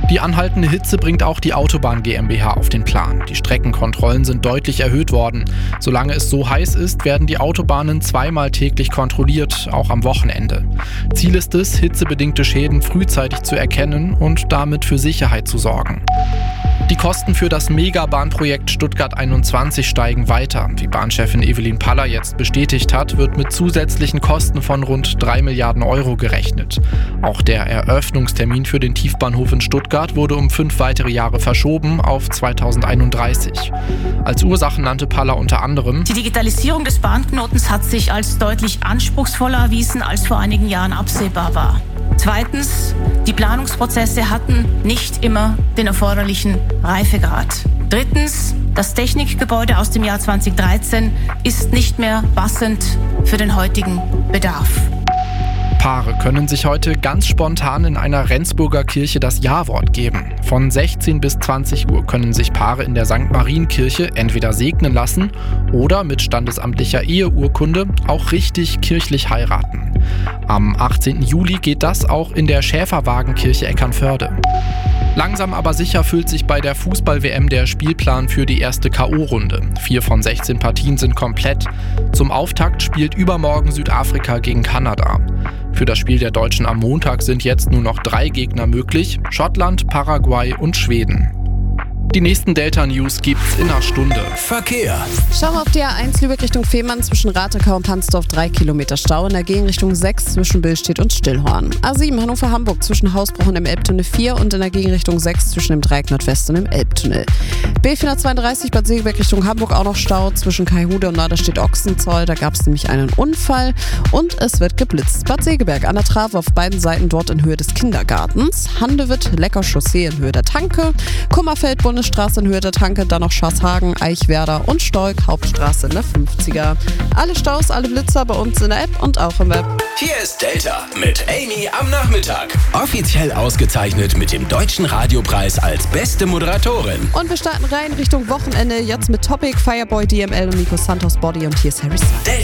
Die anhaltende Hitze bringt auch die Autobahn GmbH auf den Plan. Die Streckenkontrollen sind deutlich erhöht worden. Solange es so heiß ist, werden die Autobahnen zweimal täglich kontrolliert, auch am Wochenende. Ziel ist es, hitzebedingte Schäden frühzeitig zu erkennen und damit für Sicherheit zu sorgen. Die Kosten für das Megabahnprojekt Stuttgart 21 steigen weiter. Wie Bahnchefin Evelyn Paller jetzt bestätigt hat, wird mit zusätzlichen Kosten von rund 3 Milliarden Euro gerechnet. Auch der Eröffnungstermin für den Tiefbahnhof in Stuttgart wurde um 5 weitere Jahre verschoben auf 2031. Als Ursachen nannte Paller unter anderem: Die Digitalisierung des Bahnknotens hat sich als deutlich anspruchsvoller erwiesen, als vor einigen Jahren absehbar war. Zweitens, die Planungsprozesse hatten nicht immer den erforderlichen Reifegrad. Drittens, das Technikgebäude aus dem Jahr 2013 ist nicht mehr passend für den heutigen Bedarf. Paare können sich heute ganz spontan in einer Rendsburger Kirche das Ja-Wort geben. Von 16 bis 20 Uhr können sich Paare in der St. Marienkirche entweder segnen lassen oder mit standesamtlicher Eheurkunde auch richtig kirchlich heiraten. Am 18. Juli geht das auch in der Schäferwagenkirche Eckernförde. Langsam aber sicher füllt sich bei der Fußball-WM der Spielplan für die erste K.O.-Runde. 4 von 16 Partien sind komplett. Zum Auftakt spielt übermorgen Südafrika gegen Kanada. Für das Spiel der Deutschen am Montag sind jetzt nur noch 3 Gegner möglich: Schottland, Paraguay und Schweden. Die nächsten Delta-News gibt's in einer Stunde. Verkehr. Schauen wir auf die A1 Lübeck Richtung Fehmarn zwischen Ratekau und Pansdorf 3 Kilometer Stau, in der Gegenrichtung 6 zwischen Billstedt und Stillhorn. A7 Hannover-Hamburg zwischen Hausbruch und dem Elbtunnel 4 und in der Gegenrichtung 6 zwischen dem Dreieck Nordwest und dem Elbtunnel. B432 Bad Segeberg Richtung Hamburg auch noch Stau zwischen Kaihude und Norderstedt-Ochsenzoll, da gab es nämlich einen Unfall und es wird geblitzt. Bad Segeberg an der Trave auf beiden Seiten dort in Höhe des Kindergartens, Handewitt, Lecker Chaussee in Höhe der Tanke, Kummerfeld Bundesstraße in Höhe der Tanke, dann noch Scharshagen, Eichwerder und Stolk, Hauptstraße in der 50er. Alle Staus, alle Blitzer bei uns in der App und auch im Web. Hier ist Delta mit Amy am Nachmittag. Offiziell ausgezeichnet mit dem Deutschen Radiopreis als beste Moderatorin. Und wir starten rein Richtung Wochenende, jetzt mit Topic, Fireboy, DML und Nico Santos Body und hier ist Harry Styles.